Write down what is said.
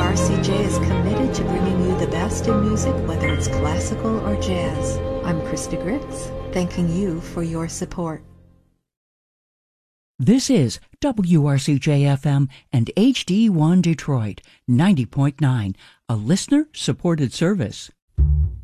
WRCJ is committed to bringing you the best in music, whether it's classical or jazz. I'm Krista Gritz, thanking you for your support. This is WRCJ-FM and HD1 Detroit, 90.9, a listener-supported service.